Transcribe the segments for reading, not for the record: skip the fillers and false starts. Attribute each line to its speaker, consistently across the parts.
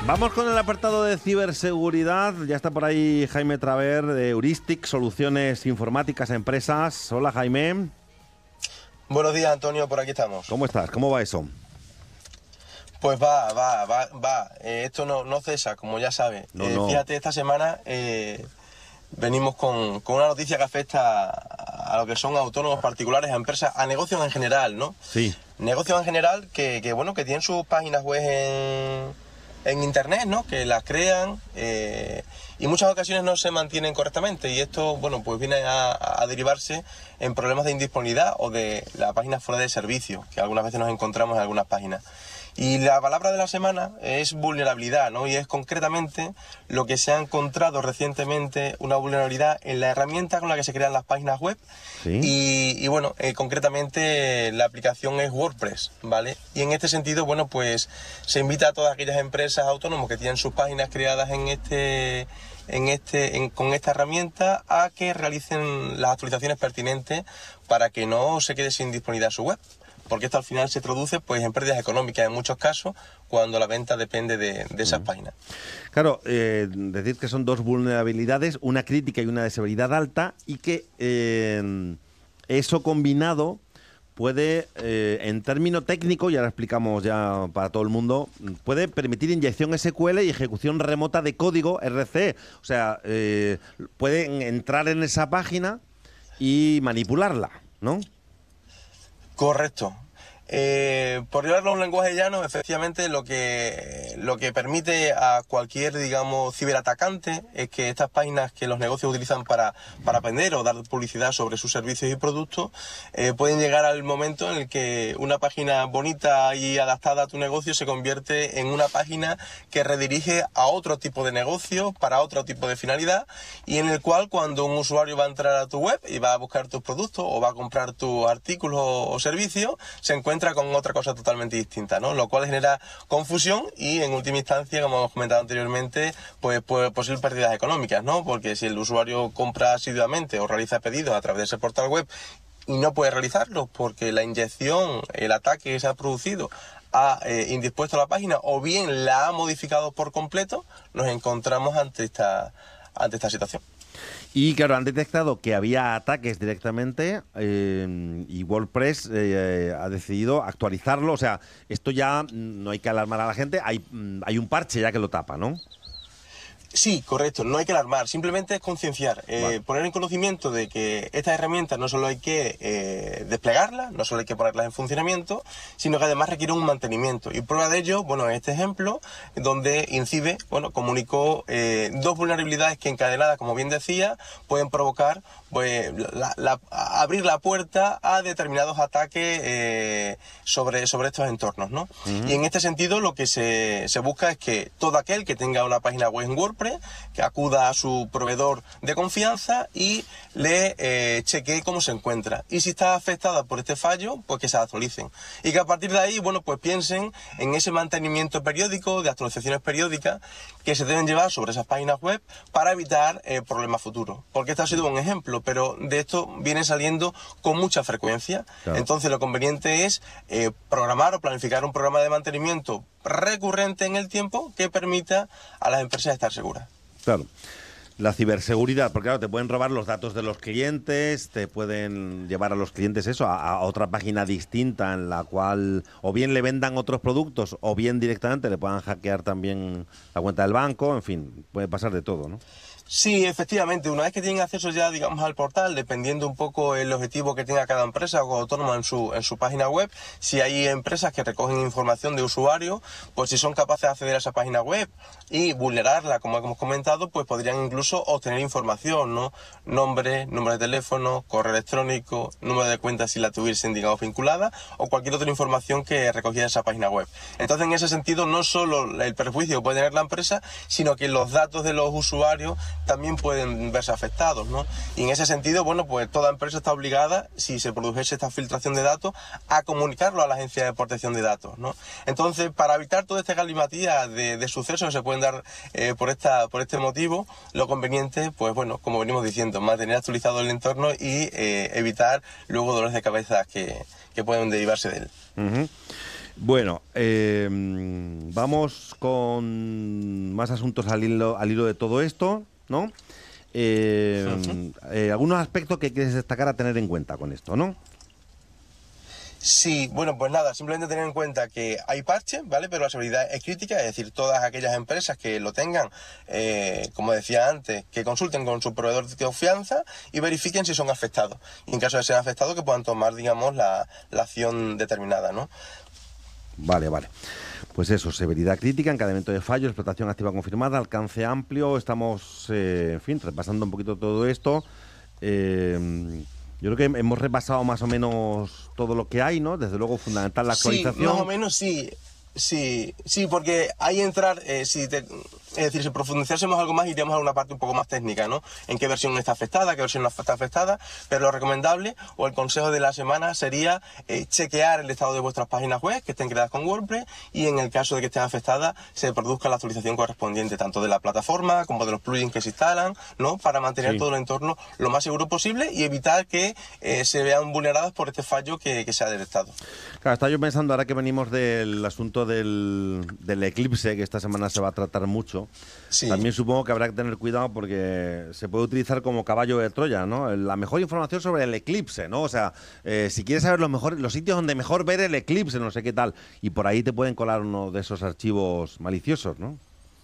Speaker 1: Vamos con el apartado de ciberseguridad. Ya está por ahí Jaime Traver de Heuristic, soluciones informáticas a empresas. Hola, Jaime.
Speaker 2: Buenos días, Antonio, por aquí estamos.
Speaker 1: ¿Cómo estás? ¿Cómo va eso?
Speaker 2: Pues va. Esto no cesa, como ya sabes.
Speaker 1: No.
Speaker 2: Fíjate, esta semana venimos con una noticia que afecta a lo que son autónomos particulares, a empresas, a negocios en general, ¿no?
Speaker 1: Sí.
Speaker 2: Negocios en general que tienen sus páginas web en internet, ¿no? Que las crean y muchas ocasiones no se mantienen correctamente, y esto, bueno, pues viene a derivarse en problemas de indisponibilidad o de la página fuera de servicio, que algunas veces nos encontramos en algunas páginas. Y la palabra de la semana es vulnerabilidad, ¿no? Y es concretamente lo que se ha encontrado recientemente, una vulnerabilidad en la herramienta con la que se crean las páginas web.
Speaker 1: Sí.
Speaker 2: Y bueno, concretamente la aplicación es WordPress, ¿vale? Y en este sentido, bueno, pues se invita a todas aquellas empresas autónomas que tienen sus páginas creadas con esta herramienta a que realicen las actualizaciones pertinentes para que no se quede sin disponibilidad su web. Porque esto al final se traduce pues en pérdidas económicas en muchos casos cuando la venta depende de esas páginas.
Speaker 1: Claro, decir que son dos vulnerabilidades, una crítica y una de severidad alta, y que eso combinado puede, en término técnico, y ahora explicamos ya para todo el mundo, puede permitir inyección SQL y ejecución remota de código RC. O sea, pueden entrar en esa página y manipularla, ¿no?
Speaker 2: Correcto. Por llevarlo a un lenguaje llano, efectivamente lo que permite a cualquier, digamos, ciberatacante es que estas páginas que los negocios utilizan para vender o dar publicidad sobre sus servicios y productos pueden llegar al momento en el que una página bonita y adaptada a tu negocio se convierte en una página que redirige a otro tipo de negocio para otro tipo de finalidad, y en el cual cuando un usuario va a entrar a tu web y va a buscar tus productos o va a comprar tus artículos o servicios, se encuentra con otra cosa totalmente distinta, ¿no? Lo cual genera confusión y, en última instancia, como hemos comentado anteriormente, pues posibles pérdidas económicas, ¿no? Porque si el usuario compra asiduamente o realiza pedidos a través de ese portal web y no puede realizarlo porque la inyección, el ataque que se ha producido ha indispuesto la página o bien la ha modificado por completo, nos encontramos ante esta situación.
Speaker 1: Y claro, han detectado que había ataques directamente y WordPress ha decidido actualizarlo. O sea, esto ya no hay que alarmar a la gente, hay un parche ya que lo tapa, ¿no?
Speaker 2: Sí, correcto, no hay que alarmar, simplemente es concienciar,
Speaker 1: Vale.
Speaker 2: poner en conocimiento de que estas herramientas no solo hay que desplegarlas, no solo hay que ponerlas en funcionamiento, sino que además requieren un mantenimiento. Y prueba de ello, bueno, en este ejemplo, donde Incibe, bueno, comunicó dos vulnerabilidades que encadenadas, como bien decía, pueden provocar, pues, abrir la puerta a determinados ataques sobre estos entornos, ¿no? Y en este sentido, lo que se busca es que todo aquel que tenga una página web en WordPress, que acuda a su proveedor de confianza y le chequee cómo se encuentra. Y si está afectada por este fallo, pues que se actualicen. Y que a partir de ahí, bueno, pues piensen en ese mantenimiento periódico, de actualizaciones periódicas que se deben llevar sobre esas páginas web para evitar problemas futuros. Porque este ha sido un ejemplo, pero de esto viene saliendo con mucha frecuencia.
Speaker 1: Claro.
Speaker 2: Entonces lo conveniente es programar o planificar un programa de mantenimiento recurrente en el tiempo que permita a las empresas estar seguras.
Speaker 1: Claro. La ciberseguridad, porque claro, te pueden robar los datos de los clientes, te pueden llevar a los clientes eso, a otra página distinta en la cual o bien le vendan otros productos o bien directamente le puedan hackear también la cuenta del banco, en fin, puede pasar de todo, ¿no?
Speaker 2: Sí, efectivamente, una vez que tienen acceso ya, digamos, al portal, dependiendo un poco el objetivo que tenga cada empresa o autónoma en su página web, si hay empresas que recogen información de usuarios, pues si son capaces de acceder a esa página web y vulnerarla, como hemos comentado, pues podrían incluso obtener información, ¿no? Nombre, número de teléfono, correo electrónico, número de cuenta si la tuviesen, digamos, vinculada, o cualquier otra información que recogiera esa página web. Entonces, en ese sentido, no solo el perjuicio que puede tener la empresa, sino que los datos de los usuarios también pueden verse afectados, ¿no? Y en ese sentido, bueno, pues toda empresa está obligada, si se produjese esta filtración de datos, a comunicarlo a la Agencia de Protección de Datos, ¿no? Entonces, para evitar todo este galimatías de sucesos que se pueden dar por este motivo, lo conveniente, pues bueno, como venimos diciendo, mantener actualizado el entorno y evitar luego dolores de cabeza que pueden derivarse de él.
Speaker 1: Bueno, vamos con más asuntos al hilo de todo esto, ¿no? Algunos aspectos que quieres destacar a tener en cuenta con esto, ¿no?
Speaker 2: Sí, bueno, pues nada, simplemente tener en cuenta que hay parche, ¿vale? Pero la seguridad es crítica, es decir, todas aquellas empresas que lo tengan, como decía antes, que consulten con su proveedor de confianza y verifiquen si son afectados. Y en caso de ser afectados, que puedan tomar, digamos, la acción determinada, ¿no?
Speaker 1: Vale. Pues eso, severidad crítica, encadenamiento de fallos, explotación activa confirmada, alcance amplio. Estamos, en fin, repasando un poquito todo esto. Yo creo que hemos repasado más o menos todo lo que hay, ¿no? Desde luego, fundamental la actualización.
Speaker 2: Sí, más o menos sí. Sí, porque ahí entrar, es decir, si profundizásemos algo más, iríamos a una parte un poco más técnica, ¿no? En qué versión está afectada, qué versión no está afectada, pero lo recomendable o el consejo de la semana sería chequear el estado de vuestras páginas web que estén creadas con WordPress y en el caso de que estén afectadas, se produzca la actualización correspondiente, tanto de la plataforma como de los plugins que se instalan, ¿no? Para mantener todo el entorno lo más seguro posible y evitar que se vean vulneradas por este fallo que se ha detectado.
Speaker 1: Claro, estaba yo pensando, ahora que venimos del asunto del eclipse, que esta semana se va a tratar mucho, también supongo que habrá que tener cuidado porque se puede utilizar como caballo de Troya, ¿no? La mejor información sobre el eclipse, ¿no? O sea, si quieres saber los sitios donde mejor ver el eclipse, no sé qué tal, y por ahí te pueden colar uno de esos archivos maliciosos, ¿no?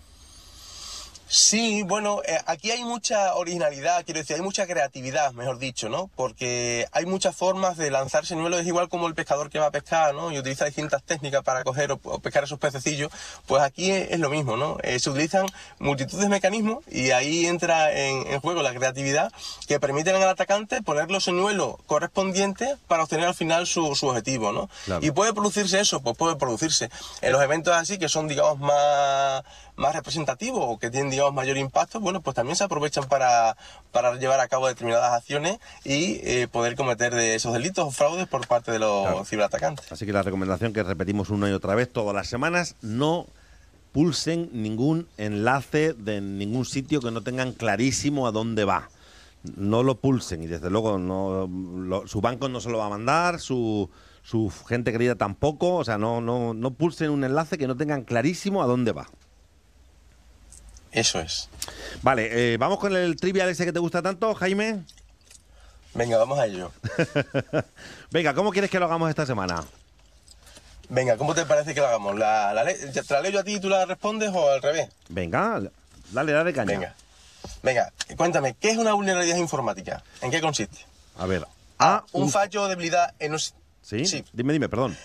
Speaker 2: Sí, bueno, aquí hay mucha originalidad, quiero decir, hay mucha creatividad, mejor dicho, ¿no? Porque hay muchas formas de lanzar señuelos, es igual como el pescador que va a pescar, ¿no? Y utiliza distintas técnicas para coger o pescar esos pececillos, pues aquí es lo mismo, ¿no? Se utilizan multitud de mecanismos y ahí entra en juego la creatividad que permiten al atacante poner los señuelos correspondientes para obtener al final su objetivo, ¿no? Claro. ¿Y puede producirse eso? Pues puede producirse. En los eventos así que son, digamos, más representativos o que tienen, digamos, mayor impacto, bueno, pues también se aprovechan para llevar a cabo determinadas acciones y poder cometer de esos delitos o fraudes por parte de los ciberatacantes.
Speaker 1: Así que la recomendación que repetimos una y otra vez todas las semanas, no pulsen ningún enlace de ningún sitio que no tengan clarísimo a dónde va. No lo pulsen y desde luego su banco no se lo va a mandar, su gente querida tampoco, o sea, no pulsen un enlace que no tengan clarísimo a dónde va.
Speaker 2: Eso es.
Speaker 1: Vale, vamos con el trivial ese que te gusta tanto, Jaime.
Speaker 2: Venga, vamos a ello.
Speaker 1: Venga, ¿cómo quieres que lo hagamos esta semana?
Speaker 2: Venga, ¿cómo te parece que lo hagamos? ¿Te la leo yo a ti y tú la respondes o al revés?
Speaker 1: Venga, dale caña.
Speaker 2: Venga, cuéntame, ¿qué es una vulnerabilidad informática? ¿En qué consiste?
Speaker 1: A ver.
Speaker 2: Un fallo o debilidad en un...
Speaker 1: Sí. Dime, perdón.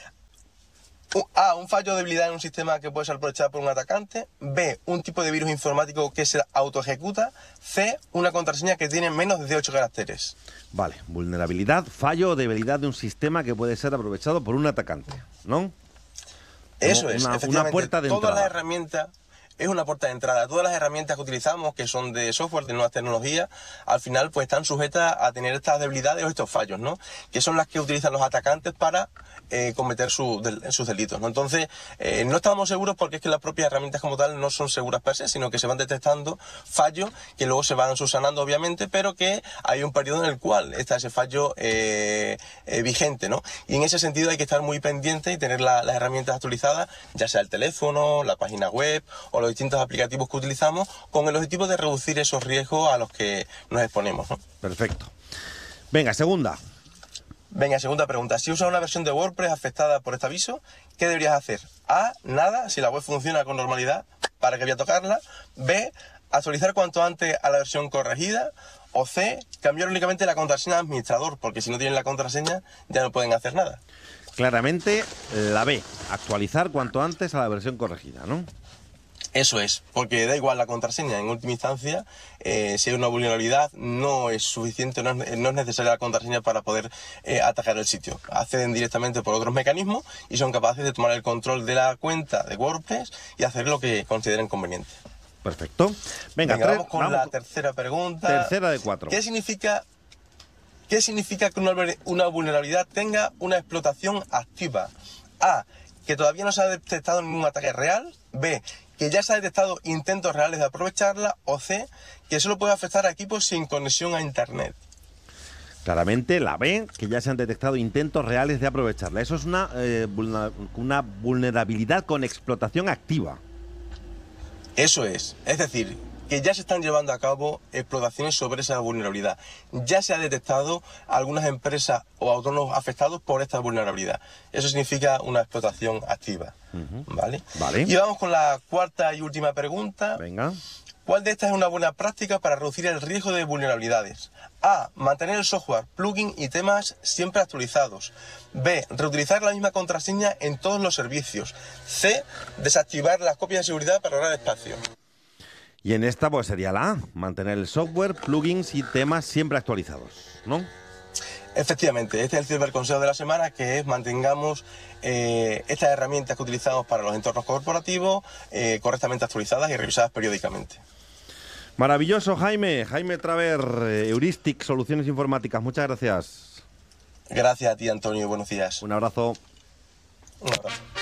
Speaker 2: Un fallo o debilidad en un sistema que puede ser aprovechado por un atacante. B, un tipo de virus informático que se autoejecuta. C, una contraseña que tiene menos de 8 caracteres.
Speaker 1: Vale, vulnerabilidad, fallo o debilidad de un sistema que puede ser aprovechado por un atacante, ¿no?
Speaker 2: Eso es, efectivamente.
Speaker 1: Una puerta de entrada.
Speaker 2: Todas las herramientas... Es una puerta de entrada. Todas las herramientas que utilizamos, que son de software, de nuevas tecnologías, al final pues están sujetas a tener estas debilidades o estos fallos, ¿no? Que son las que utilizan los atacantes para cometer sus delitos, ¿no? Entonces, no estamos seguros porque es que las propias herramientas como tal no son seguras per se, sino que se van detectando fallos que luego se van subsanando, obviamente, pero que hay un periodo en el cual está ese fallo vigente, ¿no? Y en ese sentido hay que estar muy pendiente y tener las herramientas actualizadas, ya sea el teléfono, la página web o los distintos aplicativos que utilizamos, con el objetivo de reducir esos riesgos a los que nos exponemos, ¿no?
Speaker 1: Perfecto. Venga, segunda
Speaker 2: pregunta. Si usas una versión de WordPress afectada por este aviso, ¿qué deberías hacer? A, nada, si la web funciona con normalidad, ¿para qué voy a tocarla? B, actualizar cuanto antes a la versión corregida. O C, cambiar únicamente la contraseña de administrador, porque si no tienen la contraseña ya no pueden hacer nada.
Speaker 1: Claramente la B, actualizar cuanto antes a la versión corregida, ¿no?
Speaker 2: Eso es, porque da igual la contraseña, en última instancia, si hay una vulnerabilidad no es suficiente, no es necesaria la contraseña para poder atacar el sitio. Acceden directamente por otros mecanismos y son capaces de tomar el control de la cuenta de WordPress y hacer lo que consideren conveniente.
Speaker 1: Perfecto. Venga,
Speaker 2: vamos con la tercera pregunta.
Speaker 1: Tercera de 4.
Speaker 2: ¿Qué significa que una vulnerabilidad tenga una explotación activa? A, que todavía no se ha detectado ningún ataque real. B, que ya se ha detectado intentos reales de aprovecharla. O C, que solo puede afectar a equipos sin conexión a internet.
Speaker 1: Claramente la B, que ya se han detectado intentos reales de aprovecharla. Eso es una vulnerabilidad con explotación activa.
Speaker 2: Eso es decir, que ya se están llevando a cabo explotaciones sobre esa vulnerabilidad. Ya se ha detectado algunas empresas o autónomos afectados por esta vulnerabilidad. Eso significa una explotación activa. ¿Vale?
Speaker 1: Vale.
Speaker 2: Y vamos con la cuarta y última pregunta.
Speaker 1: Venga.
Speaker 2: ¿Cuál de estas es una buena práctica para reducir el riesgo de vulnerabilidades? A. Mantener el software, plugin y temas siempre actualizados. B. Reutilizar la misma contraseña en todos los servicios. C. Desactivar las copias de seguridad para ahorrar espacio.
Speaker 1: Y en esta pues sería la A, mantener el software, plugins y temas siempre actualizados, ¿no?
Speaker 2: Efectivamente, este es el ciberconsejo de la semana, que es mantengamos estas herramientas que utilizamos para los entornos corporativos correctamente actualizadas y revisadas periódicamente.
Speaker 1: Maravilloso, Jaime. Jaime Traver, Heuristic, Soluciones Informáticas. Muchas gracias.
Speaker 2: Gracias a ti, Antonio. Buenos días.
Speaker 1: Un abrazo.
Speaker 2: Un abrazo.